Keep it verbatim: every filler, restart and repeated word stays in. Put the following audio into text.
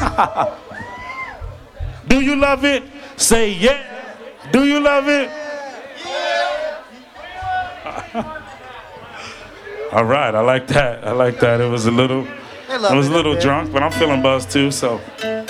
Do you love it? Say yeah. Do you love it? All right, I like that. I like that. It was a little, it was a little drunk, but I'm feeling buzzed too, so.